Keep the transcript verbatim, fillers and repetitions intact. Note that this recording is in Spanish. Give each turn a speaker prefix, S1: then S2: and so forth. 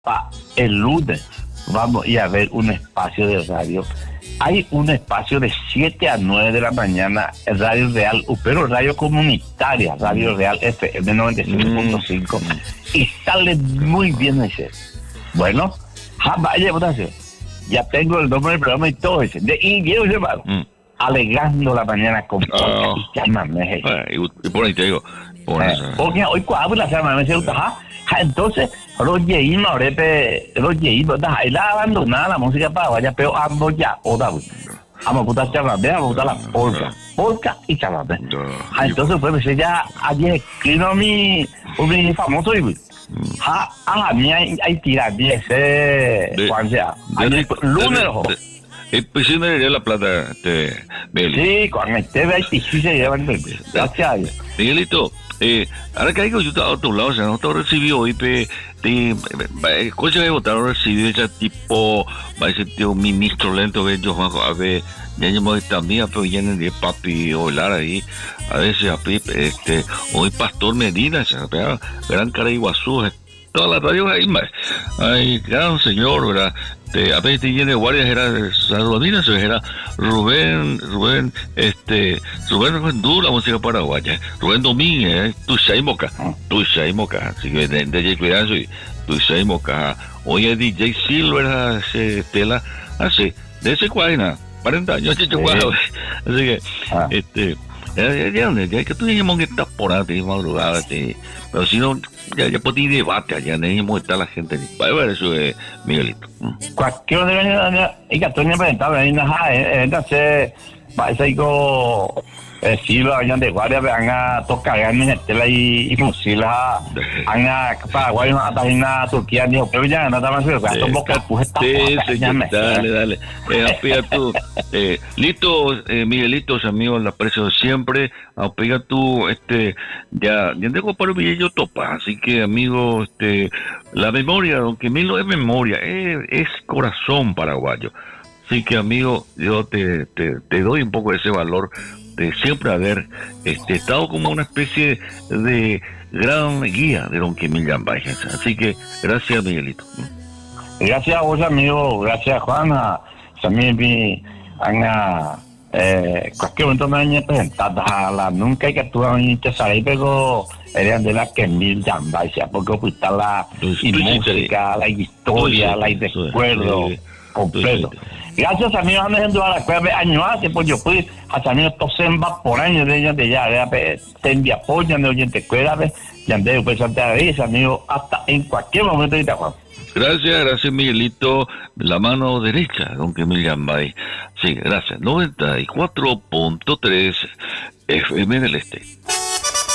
S1: Pa, el lunes vamos a ir a ver un espacio de radio. Hay un espacio de siete a nueve de la mañana, Radio Real, pero radio comunitaria, Radio Real F M noventa y siete punto cinco, mm. y sale muy bien ese. Bueno, ja, vaya votación. Ya tengo el nombre del programa y todo ese. De Inguero, hermano. Mm. Alegando la mañana con
S2: Oh.
S1: y llámame.
S2: Y por ahí te digo. Por
S1: Eh,
S2: eso.
S1: porque hoy cuando la semana me dice, ja, ja, entonces, Roger Ima, Orepe, Roger Ima, ahí la abandonada la música paraguaya, pero ambos ya, otra vez. Vamos a botar chamamé, vamos a botar la polka, polka y chamamé. Ja, entonces, pues, me ya, ayer escribió mi, mi famoso, y ja, a mí hay, hay tirar, ese, Juan sea, ayer, lunes, ojo.
S2: Eh, pues sí, me daría la plata, este, Miguelito.
S1: Sí, con este veintiséis se llevan, gracias a Dios.
S2: Miguelito, eh, ahora que digo, yo estaba a otro lado, o sea, no te recibió hoy, pe, de, coche de votar, recibió ese tipo, va ese tío ministro lento, que yo, a ver, ya llamó esta mía, pero ya en el papi Olar ahí, a veces, a Pipe, este, hoy Pastor Medina, se pega, Gran Cara Iguazú, todas las radios ahí, más, ay, gran señor, ¿verdad? Este, a veces tiene guardias, era Saludamina, era Rubén, Rubén, este, Rubén Rendú, la música paraguaya, Rubén Domínguez, Tuxay Moca, Tuxay Moca, así que de, de J. Cuidazo y Tuxay Moca, oye, D J Silver, ese, Tela, así, de ese cuadrina, cuarenta años, chicho, sí. Así que, ah. este, ya, ya, ya, ya que tú llamamos que estás por ahí, madrugada, este, pero si no, ya, ya por ti debate allá, no hay está la gente, para ver eso, eh, Miguelito.
S1: Cualquiera de venir, y que tú me presentaba, venir, ajá, entonces, parece que si lo vayan de guardia, van a tocar en el tela y fusila, van a Paraguay, a la Turquía, dijo, pero ya no está más seguro, que son bocas, pues está
S2: dale, dale, eh, apiga tú, eh, listo, eh, Miguelitos, amigos, la aprecio siempre, apiga tú, este, ya, ya tengo para el yo topa, así que, amigo, este, la memoria, aunque mí no es memoria, es, es corazón paraguayo. Así que, amigo, yo te, te, te doy un poco de ese valor de siempre haber este, estado como una especie de gran guía de Don Quimil Yambay. Así que, gracias, Miguelito.
S1: Gracias a vos, amigo. Gracias, Juana. También vi a eh, cualquier momento me han presentado a la nunca hay que actuar en Tesaray, pero eran de la Quimil Yambay, porque fuiste la y música, la historia, la recuerdo completo. Gracias, amigos, Andrés Duara, que años hace, pues yo fui a amigos Tosemba por años de ellos de ya, te envía apoyo, de oyente, cuérdame, ya andé, pues, antes de amigo, hasta en cualquier momento de Juan.
S2: Gracias, gracias, Miguelito, la mano derecha, don Quimil Yambay. Sí, gracias, noventa y cuatro punto tres F M del Este.